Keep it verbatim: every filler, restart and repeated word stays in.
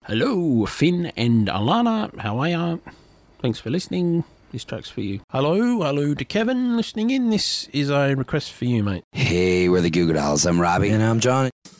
Hello, Finn and Alana. How are ya? Thanks for listening. This track's for you. Hello, hello to Kevin listening in. This is a request for you, mate. Hey, we're the Goo Goo Dolls. I'm Robbie. And I'm Johnny.